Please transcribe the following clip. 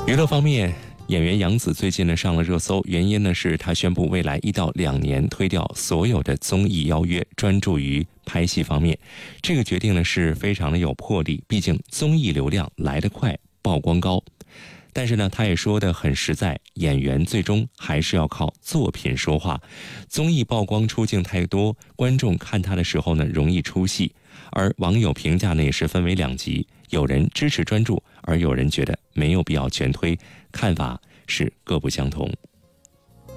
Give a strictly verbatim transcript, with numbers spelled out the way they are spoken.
娱乐方面，演员杨紫最近呢上了热搜，原因呢是她宣布未来一到两年推掉所有的综艺邀约，专注于拍戏方面。这个决定呢是非常的有魄力，毕竟综艺流量来得快，曝光高。但是呢，他也说得很实在，演员最终还是要靠作品说话。综艺曝光出镜太多，观众看他的时候呢容易出戏，而网友评价呢也是分为两极，有人支持专注，而有人觉得没有必要全推，看法是各不相同。